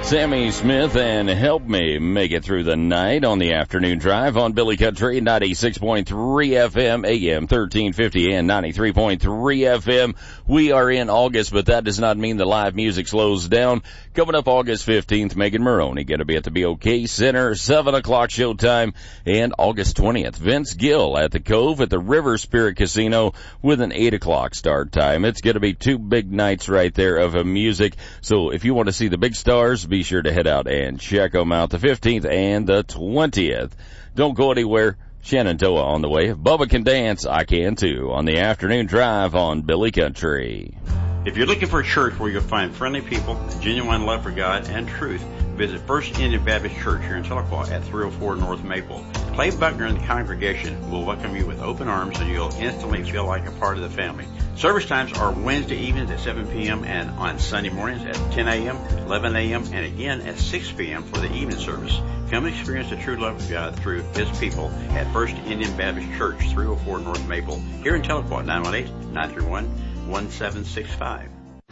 Sammy Smith and Help Me Make It Through the Night on the afternoon drive on Billy Country 96.3 FM, AM 1350 and 93.3 FM. We are in August, but that does not mean the live music slows down. Coming up August 15th, Megan Maroney going to be at the BOK Center, 7 o'clock showtime. And August 20th, Vince Gill at the Cove at the River Spirit Casino with an 8 o'clock start time. It's going to be two big nights right there of music. So if you want to see the big stars, be sure to head out and check them out the 15th and the 20th. Don't go anywhere. Shenandoah on the way. If Bubba can dance, I can too on the afternoon drive on Billy Country. If you're looking for a church where you'll find friendly people, genuine love for God and truth, visit First Indian Baptist Church here in Tahlequah at 304 North Maple. Clay Buckner and the congregation will welcome you with open arms and you'll instantly feel like a part of the family. Service times are Wednesday evenings at 7 p.m. and on Sunday mornings at 10 a.m., 11 a.m., and again at 6 p.m. for the evening service. Come experience the true love of God through His people at First Indian Baptist Church, 304 North Maple, here in Tahlequah, 918-931-1765.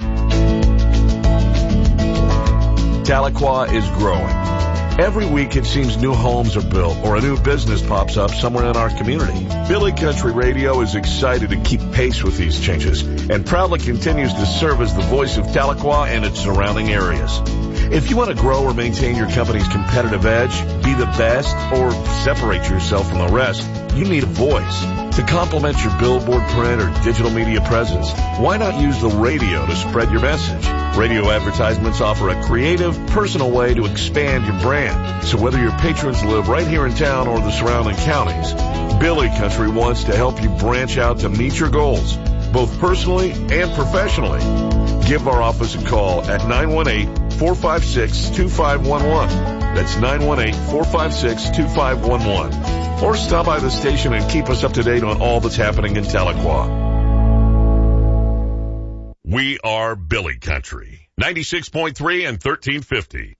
Tahlequah is growing. Every week it seems new homes are built or a new business pops up somewhere in our community. Billy Country Radio is excited to keep pace with these changes and proudly continues to serve as the voice of Tahlequah and its surrounding areas. If you want to grow or maintain your company's competitive edge, be the best, or separate yourself from the rest, you need a voice. To complement your billboard, print, or digital media presence, why not use the radio to spread your message? Radio advertisements offer a creative, personal way to expand your brand. So whether your patrons live right here in town or the surrounding counties, Billy Country wants to help you branch out to meet your goals, both personally and professionally. Give our office a call at 918-456-2511. That's 918-456-2511. Or stop by the station and keep us up to date on all that's happening in Tahlequah. We are Billy Country, 96.3 and 1350.